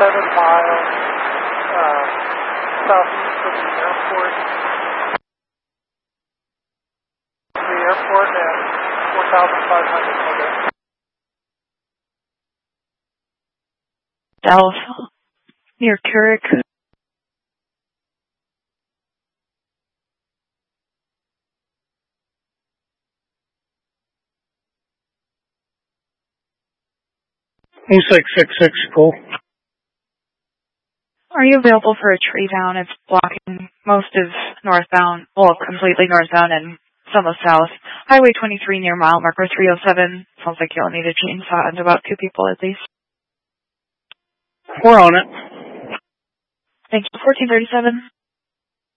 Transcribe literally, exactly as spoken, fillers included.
seven miles uh, southeast of the airport. The airport at four thousand five hundred megahertz. Dallas, near Carrick. E six six six, cool. Are you available for a tree down? It's blocking most of northbound, well, completely northbound and some of south. Highway twenty-three near mile marker three oh seven. Sounds like you'll need a chainsaw and about two people at least. We're on it. Thank you. fourteen thirty-seven.